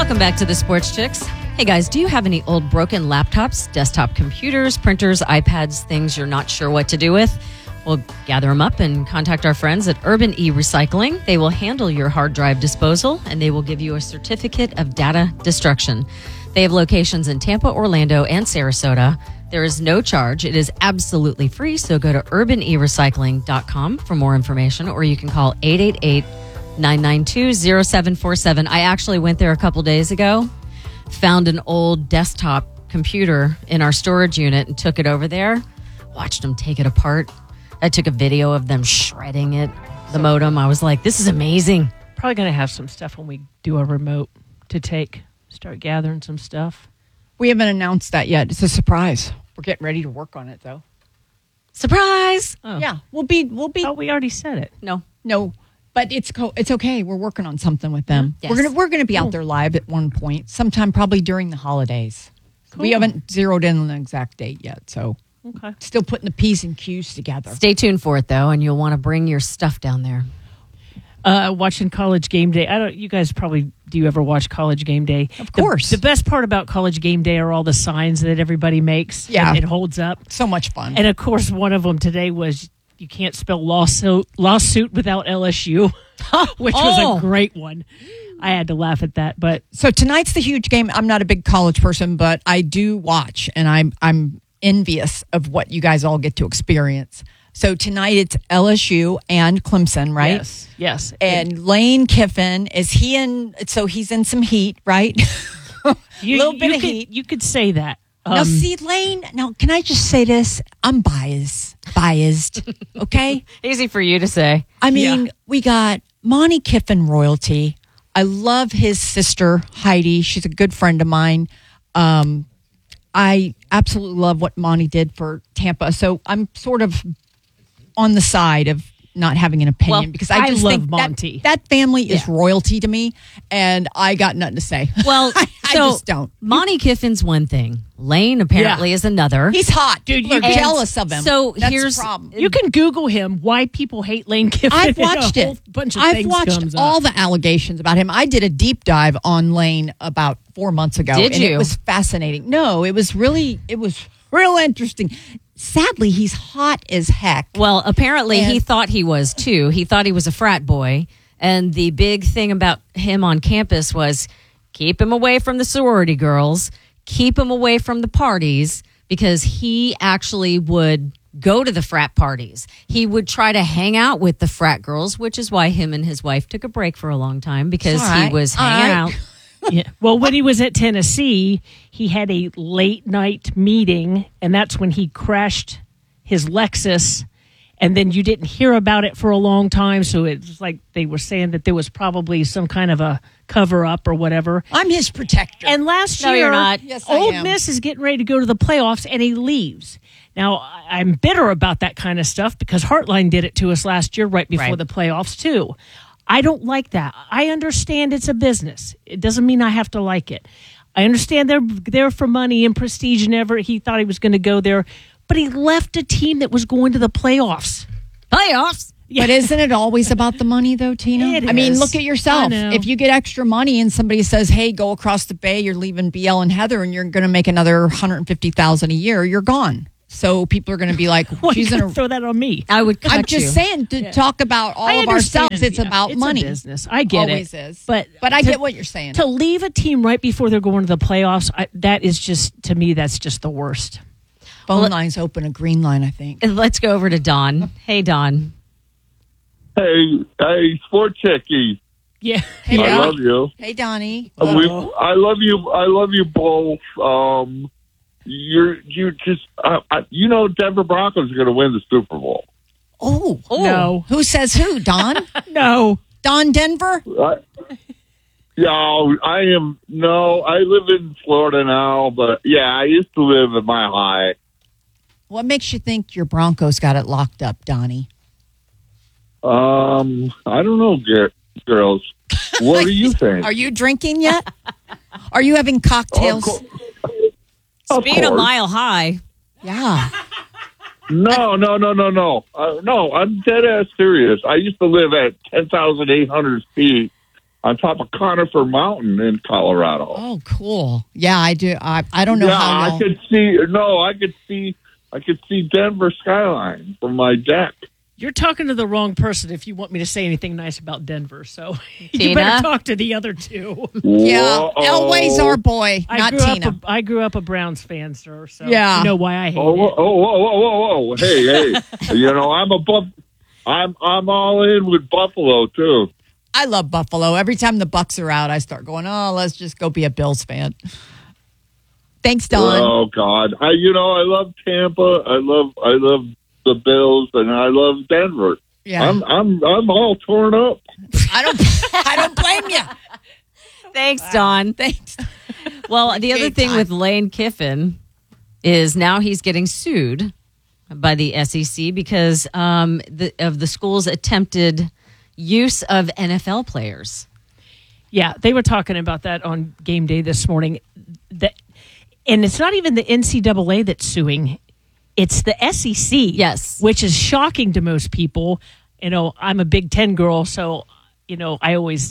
Welcome back to the Sports Chicks. Hey guys, do you have any old broken laptops, desktop computers, printers, iPads, things you're not sure what to do with? Well, gather them up and contact our friends at Urban E-Recycling. They will handle your hard drive disposal, and they will give you a certificate of data destruction. They have locations in Tampa, Orlando, and Sarasota. There is no charge. It is absolutely free, so go to urbanerecycling.com for more information, or you can call 888-992-0747. I actually went there a couple days ago, found an old desktop computer in our storage unit and took it over there, watched them take it apart. I took a video of them shredding it, the modem. I was like, this is amazing. Probably going to have some stuff when we do a remote to start gathering some stuff. We haven't announced that yet. It's a surprise. We're getting ready to work on it, though. Surprise! Oh. Yeah, we'll be. Oh, we already said it. No, but it's okay. We're working on something with them. Yes. We're gonna be out there live at one point, sometime probably during the holidays. Cool. We haven't zeroed in on an exact date yet, so Okay. still putting the P's and Q's together. Stay tuned for it, though, and you'll want to bring your stuff down there. Watching College Game Day. You guys probably, do you ever watch College Game Day? Of course. The best part about College Game Day are all the signs that everybody makes. Yeah. And it holds up. So much fun. And of course, one of them today was you can't spell lawsuit without LSU, which was a great one. I had to laugh at that, but So tonight's the huge game. I'm not a big college person, but I do watch, and I'm envious of what you guys all get to experience. So tonight it's LSU and Clemson, right? Yes. And Lane Kiffin, he's in some heat, right? A little bit of heat. You could say that. Now, see, Lane, can I just say this? I'm biased, okay? Easy for you to say. I mean, we got Monty Kiffin royalty. I love his sister, Heidi. She's a good friend of mine. I absolutely love what Monty did for Tampa. So I'm sort of on the side of not having an opinion Well, because I just love think Monty. that family is royalty to me, and I got nothing to say. Well, I just don't. Monty Kiffin's one thing. Lane apparently is another. He's hot. Dude, People are you- jealous of him. So That's here's- the problem. You can Google him, why people hate Lane Kiffin. I've watched and a whole it. bunch of I've things watched comes all up. the allegations about him. I did a deep dive on Lane about 4 months ago. Did and you? It was fascinating. No, it was real interesting. Sadly, he's hot as heck. Well, apparently he And- thought he was too. He thought he was a frat boy. And the big thing about him on campus was keep him away from the sorority girls, keep him away from the parties, because he actually would go to the frat parties. He would try to hang out with the frat girls, which is why him and his wife took a break for a long time because All he right. was All hanging right. out. Yeah. Well, when he was at Tennessee, he had a late night meeting, and that's when he crashed his Lexus. And then you didn't hear about it for a long time. So it's like they were saying that there was probably some kind of a cover up or whatever. I'm his protector. And last No, year, you're not. Yes, I Ole am. Miss is getting ready to go to the playoffs, and he leaves. Now, I'm bitter about that kind of stuff because Heartline did it to us last year right before Right. the playoffs, too. I don't like that. I understand it's a business. It doesn't mean I have to like it. I understand they're there for money and prestige and ever. He thought he was going to go there, but he left a team that was going to the playoffs. Playoffs? But isn't it always about the money, though, Tina? It I mean, is. look at yourself. I know. If you get extra money and somebody says, "Hey, go across the bay. You're leaving BL and Heather, and you're going to make another $150,000 a year," you're gone. So people are going to be like, Well, "She's you in could a." throw that on me. I would cut I'm just you. saying to talk about all I of understand. ourselves. It's Yeah, about it's money. a business. I get Always it. is. But I to- get what you're saying. To leave a team right before they're going to the playoffs, that is just, to me, that's just the worst. Phone lines open, a green line, I think. Let's go over to Don. Hey, Don. Hey, sport chickies. Yeah. Hey, I Don. love you. Hey, Donnie. I love you. I love you both. You just Denver Broncos are going to win the Super Bowl. Oh, No. who says who? Don? No. Don Denver? I am. No, I live in Florida now, but yeah, I used to live at Mile High. What makes you think your Broncos got it locked up, Donnie? I don't know, girls. What do you think? Are you drinking yet? Are you having cocktails? Of Being a course. mile high. Yeah. No. No, I'm dead ass serious. I used to live at 10,800 feet on top of Conifer Mountain in Colorado. Oh, cool. Yeah, I do. I don't know how. I could see. No, I could see. I could see Denver skyline from my deck. You're talking to the wrong person if you want me to say anything nice about Denver. So you Tina? better talk to the other two. Yeah, Whoa. Elway's our boy, not Tina. I grew up a Browns fan, sir. So Yeah. you know why I hate Oh, it. whoa. Hey. I'm all in with Buffalo too. I love Buffalo. Every time the Bucks are out, I start going, oh, let's just go be a Bills fan. Thanks, Don. Oh God, I love Tampa. I love the Bills, and I love Denver. Yeah. I'm all torn up. I don't blame you. Thanks, Don. Thanks. Well, the other Good thing time. with Lane Kiffin is now he's getting sued by the SEC because of the school's attempted use of NFL players. Yeah, they were talking about that on game day this morning. And it's not even the NCAA that's suing. It's the SEC. Yes. Which is shocking to most people. You know, I'm a Big Ten girl, so, I always,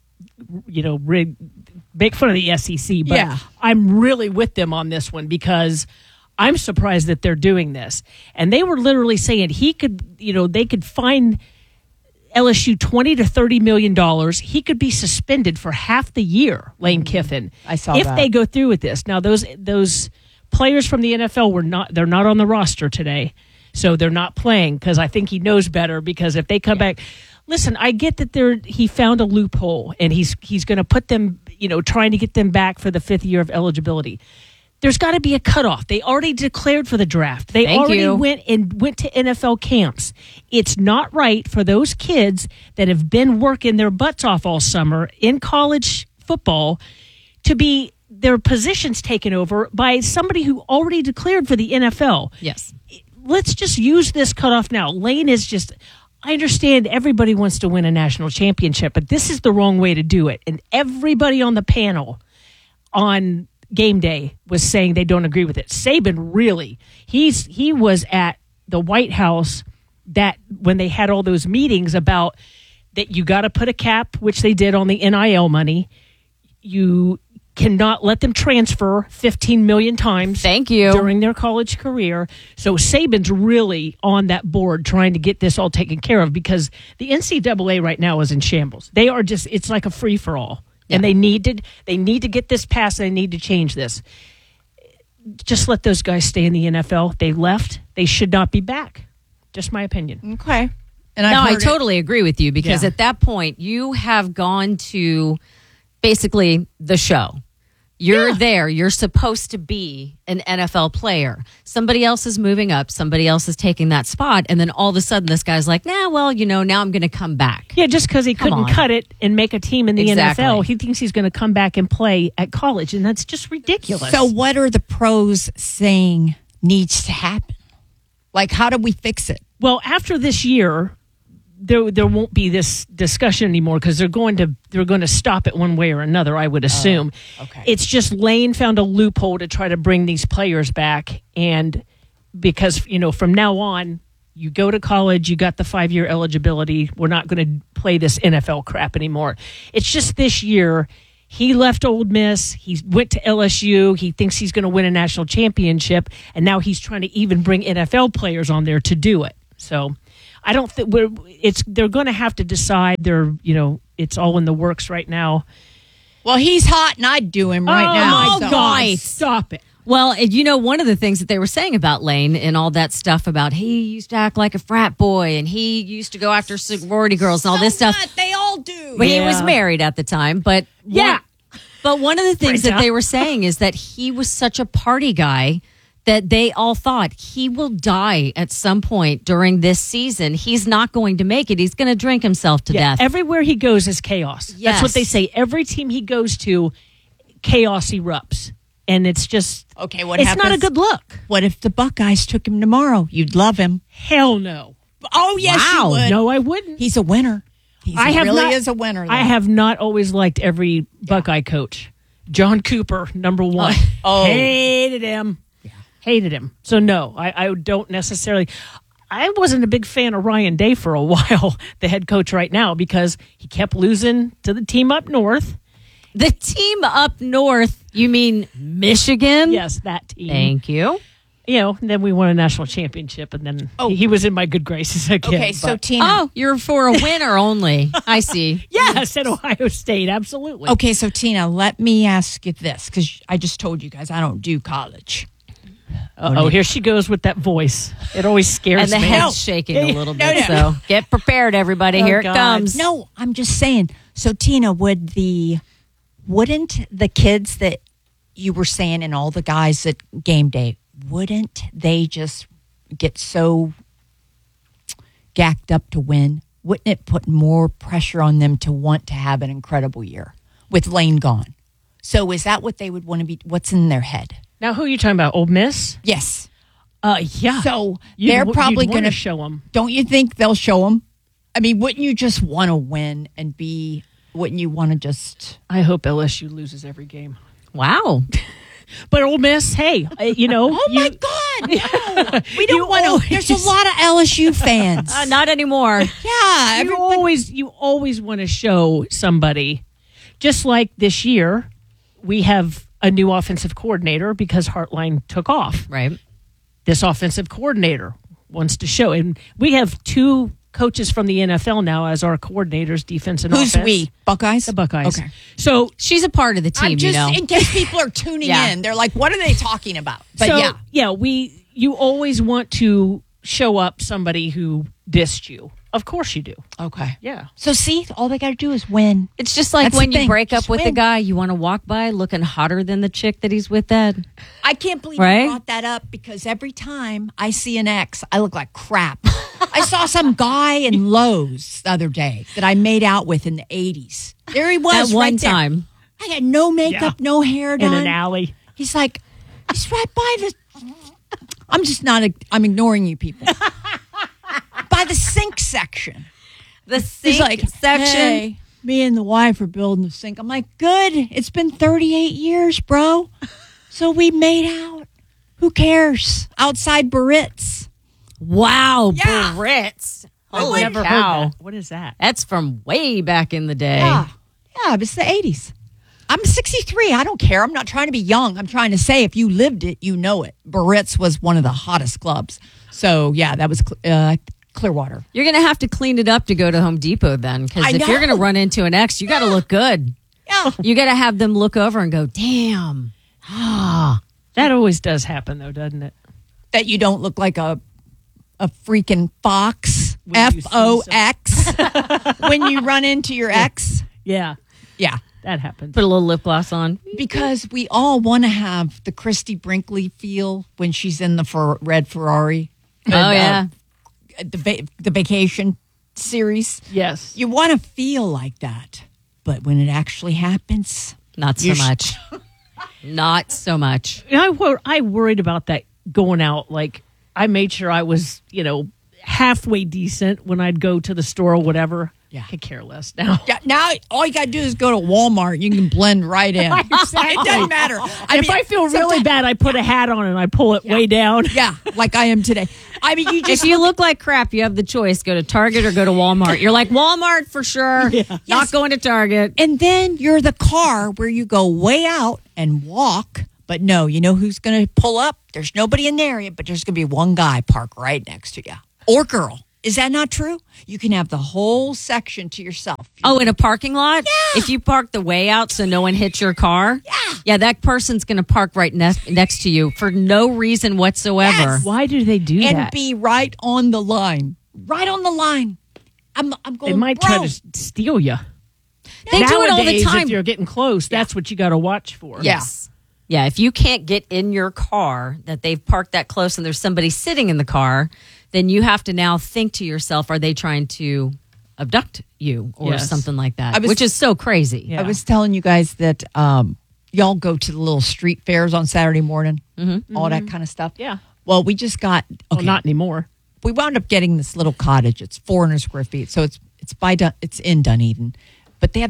make fun of the SEC. But Yeah. I'm really with them on this one because I'm surprised that they're doing this. And they were literally saying they could fine LSU $20 to $30 million. He could be suspended for half the year, Lane Kiffin. I saw if that. they go through with this. Now, those players from the NFL they're not on the roster today, so they're not playing because I think he knows better. Because if they come back, listen, I get that he found a loophole and he's going to put them, trying to get them back for the 5th year of eligibility. There's got to be a cutoff. They already declared for the draft. They Thank already you. went to NFL camps. It's not right for those kids that have been working their butts off all summer in college football to be their positions taken over by somebody who already declared for the NFL. Yes. Let's just use this cutoff now. Lane is just, I understand everybody wants to win a national championship, but this is the wrong way to do it. And everybody on the panel on game day was saying they don't agree with it. Saban really, he was at the White House that when they had all those meetings about that you got to put a cap, which they did on the NIL money. You cannot let them transfer 15 million times. Thank you. During their college career. So Saban's really on that board trying to get this all taken care of because the NCAA right now is in shambles. They are just, it's like a free for all. And they need to get this passed. They need to change this. Just let those guys stay in the NFL. They left. They should not be back. Just my opinion. Okay. And No, I've I heard totally agree with you because Yeah. at that point you have gone to basically the show. You're there. You're supposed to be an NFL player. Somebody else is moving up. Somebody else is taking that spot. And then all of a sudden this guy's like, now I'm going to come back. Yeah, just because he couldn't on. cut it and make a team in the Exactly. NFL, he thinks he's going to come back and play at college. And that's just ridiculous. So what are the pros saying needs to happen? Like, how do we fix it? well, after this year, there won't be this discussion anymore because they're going to stop it one way or another, I would assume. okay. It's just Lane found a loophole to try to bring these players back, and because from now on you go to college, you got the 5-year eligibility. We're not going to play this NFL crap anymore. It's just this year he left Ole Miss. He went to LSU. He thinks he's going to win a national championship, and now he's trying to even bring NFL players on there to do it. So I don't think they're going to have to decide. It's all in the works right now. Well, he's hot, and I'd do him right now. Oh, my so- God. Stop it. Well, one of the things that they were saying about Lane and all that stuff about he used to act like a frat boy and he used to go after sorority girls and all this stuff. What? They all do. But he Yeah. was married at the time. But Yeah. But one of the things Brenda. that they were saying is that he was such a party guy that they all thought he will die at some point during this season. He's not going to make it. He's going to drink himself to death. Everywhere he goes is chaos. Yes. That's what they say. Every team he goes to, chaos erupts. And it's just, Okay, what it's happens? not a good look. What if the Buckeyes took him tomorrow? You'd love him. Hell no. Oh, yes, Wow. you would. No, I wouldn't. He's a winner. He really is a winner. Though. I have not always liked every Buckeye coach. John Cooper, number one. Oh. Hated him. Hated him. So no, I don't necessarily. I wasn't a big fan of Ryan Day for a while, the head coach right now, because he kept losing to the team up north. The team up north, you mean Michigan? Yes, that team. Thank you. And then we won a national championship, and then he was in my good graces again. Okay, so but- Tina. Oh, you're for a winner only. I see. Yes, at Ohio State, absolutely. Okay, so Tina, let me ask you this, because I just told you guys I don't do college. Oh, here she goes with that voice. It always scares And the me. head's shaking a little bit. no. So get prepared, everybody. Oh, Here God. it comes. No, I'm just saying. So Tina, wouldn't the kids that you were saying and all the guys at game day, wouldn't they just get so gacked up to win? Wouldn't it put more pressure on them to want to have an incredible year with Lane gone? So is that what they would want to be? What's in their head? Now, who are you talking about? Ole Miss? Yes. Yeah. So You'd they're w- probably you'd going wanna to show them. Don't you think they'll show them? I mean, wouldn't you just want to win and be? Wouldn't you want to just? I hope LSU loses every game. Wow. But Ole Miss, hey, Oh my God! No, we don't want to. There's a always- lot of LSU fans. Not anymore. Yeah, you always want to show somebody. Just like this year, we have a new offensive coordinator because Hartline took off. Right. This offensive coordinator wants to show, and we have two coaches from the NFL now as our coordinators, defense and Who's offense. we? Buckeyes. The Buckeyes. Okay. So She's a part of the team, I'm just you know. in case people are tuning Yeah. in. They're like, "What are they talking about?" But so, yeah, you always want to show up somebody who dissed you. Of course you do. okay. Yeah. So see, all they got to do is win. It's just like That's when the you thing. break up Just with a win. guy, you want to walk by looking hotter than the chick that he's with. That I can't believe Right? you brought that up because every time I see an ex, I look like crap. I saw some guy in Lowe's the other day that I made out with in the 80s. There he was that one right there. time. I had no makeup, no hair In done. an alley. He's like, he's right by the. I'm just not. I'm ignoring you people. By the sink section. The He's sink like, section. "Hey, me and the wife are building the sink." I'm like, "Good. It's been 38 years, bro. So we made out. Who cares? Outside Barrett's. Wow, Yeah. Barrett's. I've Holy never cow. heard that. What is that? That's from way back in the day. Yeah, it's the 80s. I'm 63. I don't care. I'm not trying to be young. I'm trying to say if you lived it, you know it. Barrett's was one of the hottest clubs. So, yeah, that was Clearwater. You're going to have to clean it up to go to Home Depot then, because I if you're know. going to run into an ex, you got to look good. Yeah. You got to have them look over and go, damn. That always does happen, though, doesn't it? That you don't look like a freaking fox. When you see FOX. When you run into your ex. Yeah, Yeah. that happens. Put a little lip gloss on. Because we all want to have the Christy Brinkley feel when she's in the red Ferrari. Oh, yeah. The vacation series. Yes. You want to feel like that. But when it actually happens, Not so You're- much. Not so much. And I worried about that going out. Like, I made sure I was, halfway decent when I'd go to the store or whatever. Yeah. I could care less now. yeah, now all you got to do is go to Walmart. You can blend right in. Exactly. It doesn't matter. If I feel really bad, I put a hat on and I pull it way down. Yeah, like I am today. I mean, you If just you look like crap, you have the choice. Go to Target or go to Walmart. You're like, Walmart for sure. Not Yes. going to Target. and then you're the car where you go way out and walk. But no, you know who's going to pull up? There's nobody in the area, but there's going to be one guy parked right next to you. Or girl. Is that not true? You can have the whole section to yourself. Oh, in a parking lot? Yeah. If you park the way out so no one hits your car? Yeah. Yeah, that person's going to park right next to you for no reason whatsoever. Yes. Why do they do And that? be right on the line. Right on the line. I'm going, They might bro. try to steal you. They do it all the Nowadays, time. If you're getting close, that's what you got to watch for. Yes. Yeah, if you can't get in your car, that they've parked that close and there's somebody sitting in the car, then you have to now think to yourself, are they trying to abduct you or Yes. something like that? I was- Which is so crazy. Yeah. I was telling you guys that y'all go to the little street fairs on Saturday morning, all that kind of stuff. Yeah. Well, we just got Well, not anymore. we wound up getting this little cottage. It's 400 square feet, so it's in Dunedin, but they have this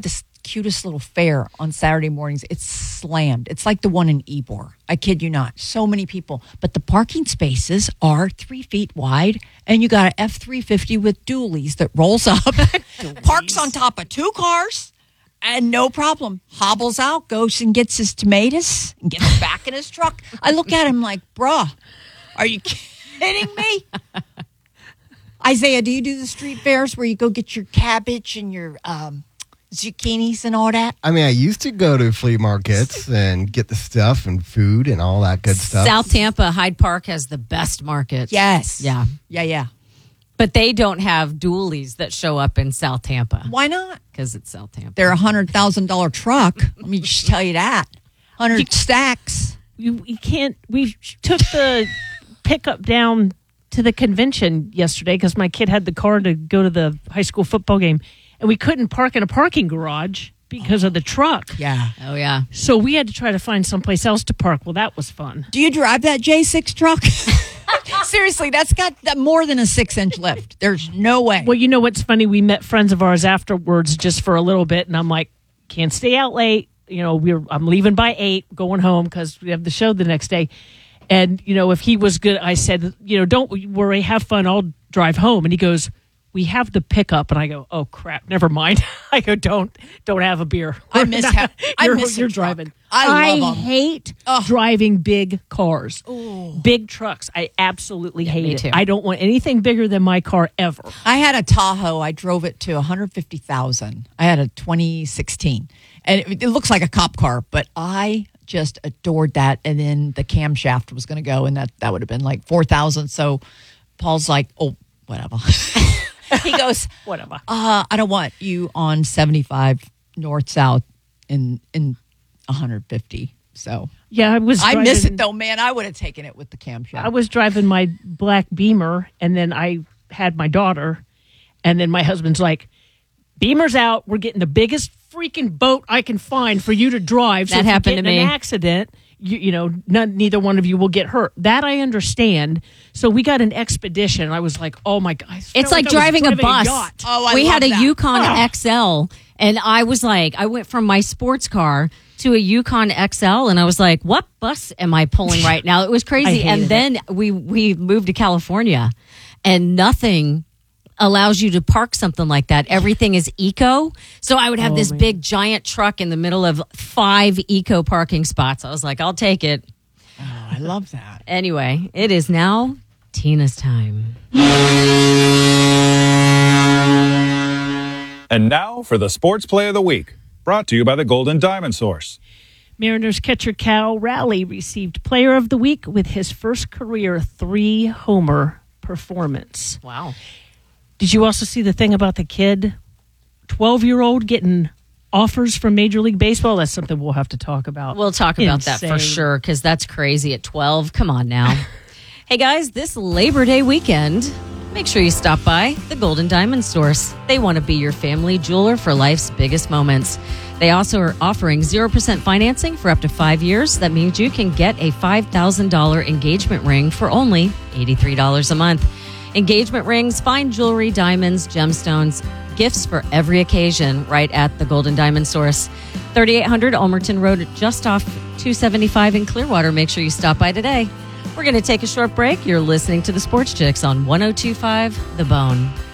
cutest little fair on Saturday mornings. It's slammed. It's like the one in Ybor. I kid you not. So many people. But the parking spaces are 3 feet wide, and you got an F-350 with dualies that rolls up, parks on top of 2 cars, and no problem. Hobbles out, goes and gets his tomatoes, and gets back in his truck. I look at him like, bruh, are you kidding me? Isaiah, do you do the street fairs where you go get your cabbage and your zucchinis and all that? I mean, I used to go to flea markets and get the stuff and food and all that good stuff. South Tampa, Hyde Park has the best market. Yes. Yeah. Yeah. But they don't have dualies that show up in South Tampa Why not? because it's South Tampa. They're a $100,000 truck. Let me just tell you that. 100 stacks. You can't. We took the pickup down to the convention yesterday because my kid had the car to go to the high school football game, and we couldn't park in a parking garage because of the truck. Yeah. Oh, yeah. So we had to try to find someplace else to park. Well, that was fun. Do you drive that J6 truck? Seriously, that's got more than a 6-inch lift. There's no way. Well, you know what's funny? We met friends of ours afterwards just for a little bit, and I'm like, can't stay out late. You know, I'm leaving by 8, going home because we have the show the next day. And, you know, if he was good, I said, you know, don't worry, have fun. I'll drive home. And he goes, we have the pickup. And I go, oh, crap, never mind. I go, don't have a beer. I miss You're a truck. driving. I love 'em. hate driving big cars. Big trucks. I absolutely hate me it. too. I don't want anything bigger than my car ever. I had a Tahoe. I drove it to 150,000. I had a 2016. And it looks like a cop car, but I just adored that. And then the camshaft was going to go, and that would have been like 4,000. So Paul's like, oh, whatever. He goes, Whatever. I don't want you on 75 north-south in 150. So Yeah, I was. I miss driving- it, though, man. I would have taken it with the camshaft. I was driving my black Beamer, and then I had my daughter, and then my husband's like, "Beamer's out. We're getting the biggest freaking boat I can find for you to drive." So That if you happened get to in me. An accident, neither one of you will get hurt. That I understand. So we got an Expedition. I was like, "Oh my god!" I felt It's like I was driving a bus. yacht. Oh, I we love had a that. Yukon XL, and I was like, I went from my sports car to a Yukon XL, and I was like, what bus am I pulling right now? It was crazy. I And hated then we moved to California, and nothing allows you to park something like that. Everything is eco. So I would have this big giant truck in the middle of 5 eco parking spots. I was like, I'll take it. Oh, I love that. Anyway, it is now Tina's time. And now for the Sports Play of the Week, brought to you by the Golden Diamond Source. Mariners catcher Cal Raleigh received Player of the Week with his first career 3-homer performance. Wow. Did you also see the thing about the kid, 12-year-old, getting offers from Major League Baseball? That's something we'll have to talk about. We'll talk about that for Insane. sure, because that's crazy at 12. Come on now. Hey, guys, this Labor Day weekend, make sure you stop by the Golden Diamond Source. They want to be your family jeweler for life's biggest moments. They also are offering 0% financing for up to 5 years. That means you can get a $5,000 engagement ring for only $83 a month. Engagement rings, fine jewelry, diamonds, gemstones, gifts for every occasion right at the Golden Diamond Source. 3800 Ulmerton Road, just off 275 in Clearwater. Make sure you stop by today. We're going to take a short break. You're listening to the Sports Chicks on 102.5 The Bone.